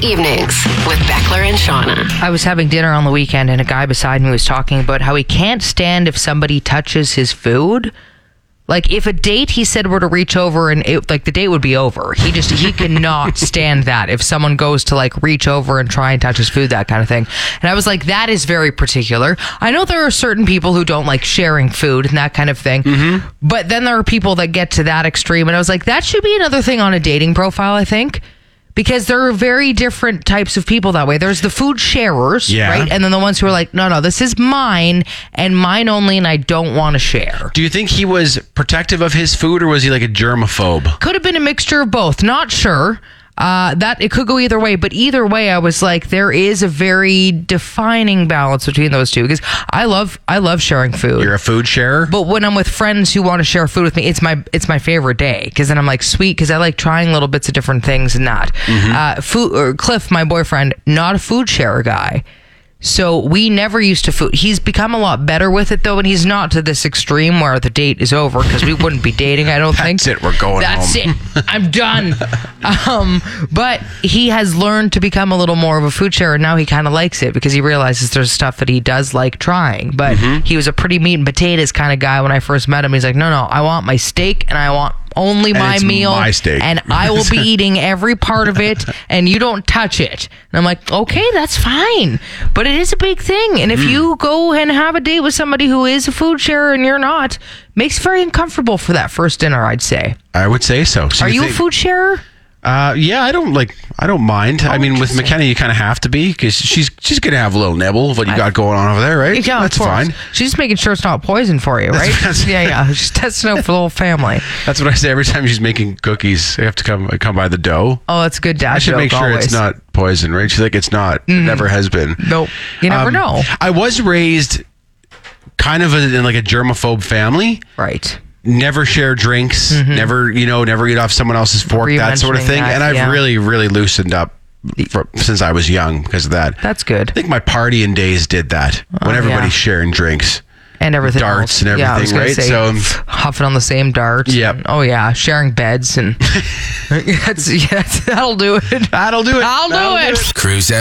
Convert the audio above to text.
Evenings with Beckler and Shauna. I was having dinner on the weekend and a guy beside me was talking about how he can't stand if somebody touches his food. Like if a date, he said, were to reach over and the date would be over. He cannot stand that if someone goes to reach over and try and touch his food, that kind of thing. And I was like, that is very particular. I know there are certain people who don't like sharing food and that kind of thing. Mm-hmm. But then there are people that get to that extreme. And I was like, that should be another thing on a dating profile, I think. Because there are very different types of people that way. There's the food sharers, right? And then the ones who are like, no, this is mine and mine only, and I don't want to share. Do you think he was protective of his food, or was he like a germaphobe? Could have been a mixture of both. Not sure. That it could go either way, but either way, I was like, there is a very defining balance between those two, because I love sharing food. You're a food sharer, but when I'm with friends who want to share food with me, it's my favorite day, because then I'm like, sweet, because I like trying little bits of different things and that. Cliff, my boyfriend, not a food sharer guy. So we never used to food. He's become a lot better with it, though, and he's not to this extreme where the date is over, because we wouldn't be dating, I don't think. That's it. We're going home. That's it. I'm done. But he has learned to become a little more of a food sharer. Now he kind of likes it because he realizes there's stuff that he does like trying. But he was a pretty meat and potatoes kind of guy when I first met him. He's like, no, I want my steak and I want only my meal, my steak. And I will be eating every part of it, and you don't touch it. And I'm like, okay, that's fine, but it is a big thing. And if you go and have a date with somebody who is a food sharer and you're not, makes it very uncomfortable for that first dinner, I'd say. I would say so. Are you a food sharer? Yeah, I don't mind. I mean, with McKenna, you kind of have to be, because she's going to have a little nibble of what you got going on over there, right? Yeah, that's fine. She's making sure it's not poison for you, right? Yeah. She's testing out for the whole family. That's what I say every time she's making cookies. I have to come by the dough. Oh, that's good dad I should joke, make sure always. It's not poison, right? She's like, it's not. It never has been. Nope. You never know. I was raised kind of in like a germaphobe family. Right. Never share drinks, never eat off someone else's fork, that sort of thing. And I've really, really loosened up since I was young because of that. That's good. I think my partying days did that, when everybody's sharing drinks. And everything darts else. And everything, right? So huffing on the same darts. Yep. Oh yeah, sharing beds and that'll do it. That'll do it. I'll do it. Cruise